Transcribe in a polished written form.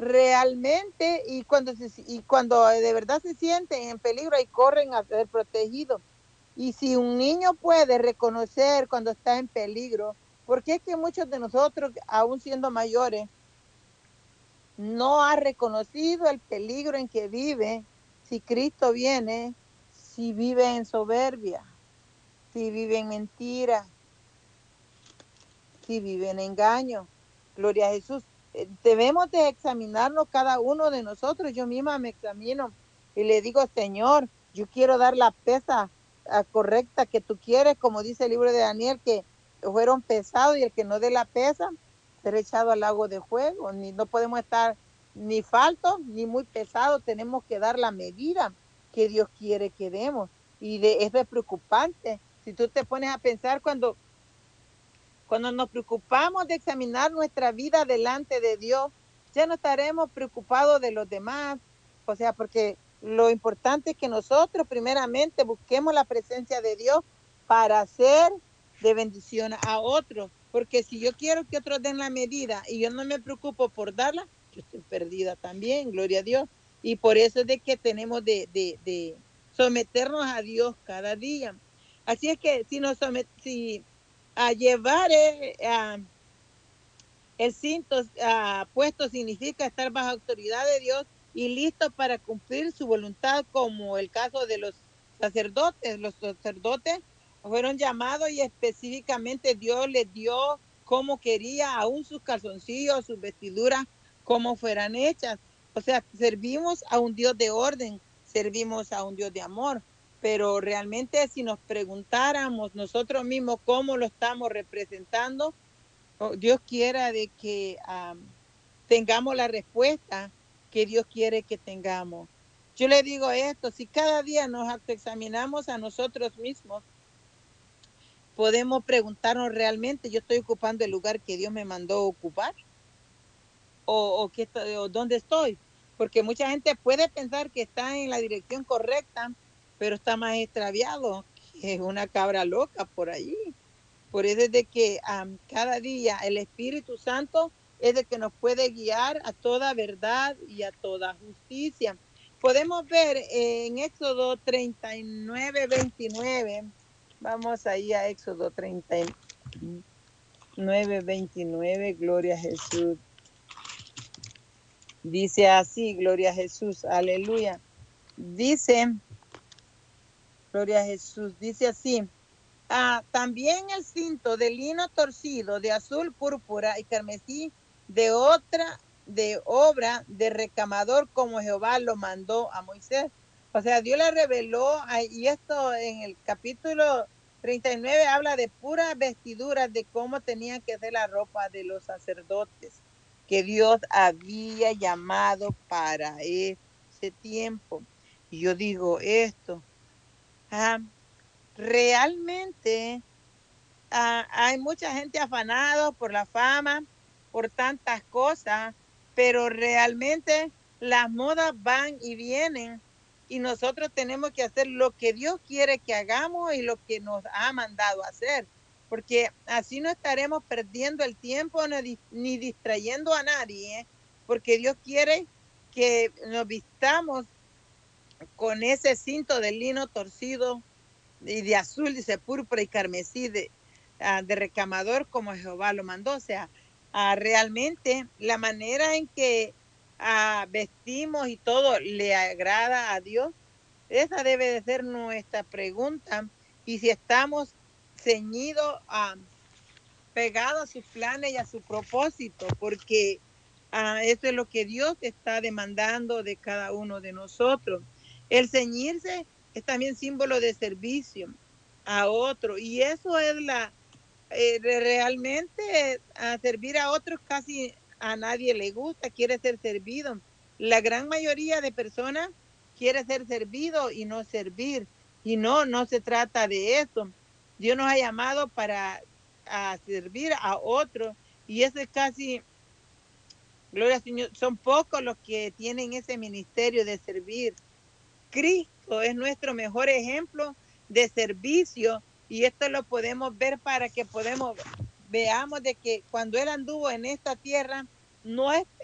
realmente, y cuando de verdad se sienten en peligro y corren a ser protegidos. Y si un niño puede reconocer cuando está en peligro, porque es que muchos de nosotros, aún siendo mayores, no ha reconocido el peligro en que vive si Cristo viene, si vive en soberbia, si vive en mentira, si vive en engaño. Gloria a Jesús. Debemos de examinarnos cada uno de nosotros. Yo misma me examino y le digo, Señor, yo quiero dar la pesa correcta que tú quieres, como dice el libro de Daniel, que fueron pesados y el que no dé la pesa será echado al lago de fuego. Ni, no podemos estar ni faltos ni muy pesados, tenemos que dar la medida que Dios quiere que demos. Eso es preocupante. Si tú te pones a pensar cuando nos preocupamos de examinar nuestra vida delante de Dios, ya no estaremos preocupados de los demás. O sea, porque lo importante es que nosotros primeramente busquemos la presencia de Dios para hacer de bendición a otros. Porque si yo quiero que otros den la medida y yo no me preocupo por darla, yo estoy perdida también, gloria a Dios. Y por eso es de que tenemos de someternos a Dios cada día. Así es que si a llevar el cinto puesto significa estar bajo autoridad de Dios y listo para cumplir su voluntad, como el caso de los sacerdotes. Los sacerdotes fueron llamados y específicamente Dios les dio cómo quería, aún sus calzoncillos, sus vestiduras, cómo fueran hechas. O sea, servimos a un Dios de orden, servimos a un Dios de amor, pero realmente si nos preguntáramos nosotros mismos cómo lo estamos representando, Dios quiera de que tengamos la respuesta que Dios quiere que tengamos. Yo le digo esto, si cada día nos autoexaminamos a nosotros mismos, podemos preguntarnos realmente, ¿yo estoy ocupando el lugar que Dios me mandó a ocupar? ¿O dónde estoy? Porque mucha gente puede pensar que está en la dirección correcta, pero está más extraviado que una cabra loca por allí. Por eso es de que cada día el Espíritu Santo es el que nos puede guiar a toda verdad y a toda justicia. Podemos ver en Éxodo 39, 29. Vamos ahí a Éxodo 39, 29. Gloria a Jesús. Dice así, gloria a Jesús, aleluya. Dice, gloria a Jesús, dice así. También el cinto de lino torcido, de azul, púrpura y carmesí, de obra de recamador, como Jehová lo mandó a Moisés. O sea, Dios le reveló, y esto en el capítulo 39 habla de puras vestiduras, de cómo tenía que ser la ropa de los sacerdotes que Dios había llamado para ese tiempo. Y yo digo esto, ah, realmente hay mucha gente afanado por la fama, por tantas cosas, pero realmente las modas van y vienen y nosotros tenemos que hacer lo que Dios quiere que hagamos y lo que nos ha mandado a hacer, porque así no estaremos perdiendo el tiempo ni distrayendo a nadie, porque Dios quiere que nos vistamos con ese cinto de lino torcido y de azul, dice púrpura y carmesí de recamador, como Jehová lo mandó. O sea, realmente la manera en que vestimos y todo le agrada a Dios, esa debe de ser nuestra pregunta. Y si estamos ceñidos, pegados a sus planes y a su propósito, porque eso es lo que Dios está demandando de cada uno de nosotros. El ceñirse es también símbolo de servicio a otro, y eso es realmente a servir a otros casi a nadie le gusta, quiere ser servido. La gran mayoría de personas quiere ser servido y no servir, y no se trata de eso. Dios nos ha llamado para servir a otros, y eso es casi, gloria al Señor, son pocos los que tienen ese ministerio de servir. Cristo es nuestro mejor ejemplo de servicio, y esto lo podemos ver para que veamos de que cuando Él anduvo en esta tierra, no es